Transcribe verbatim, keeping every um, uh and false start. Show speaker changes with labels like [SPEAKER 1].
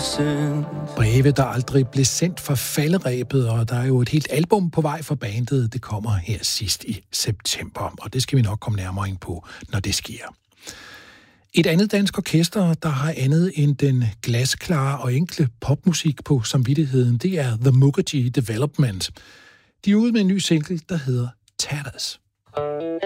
[SPEAKER 1] sent.
[SPEAKER 2] Breve, der aldrig blev sendt fra falderebet, og der er jo et helt album på vej for bandet. Det kommer her sidst i september, og det skal vi nok komme nærmere ind på, når det sker. Et andet dansk orkester, der har andet end den glasklare og enkle popmusik på samvittigheden, det er The Mukherjee Development. De er ude med en ny single, der hedder Tatters.